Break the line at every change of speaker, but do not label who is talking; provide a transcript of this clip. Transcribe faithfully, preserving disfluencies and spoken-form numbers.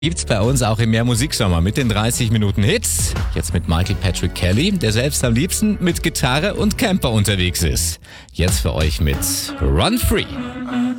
Gibt's bei uns auch im Mehr Musiksommer mit den dreißig Minuten Hits. Jetzt mit Michael Patrick Kelly, der selbst am liebsten mit Gitarre und Camper unterwegs ist. Jetzt für euch mit Run Free.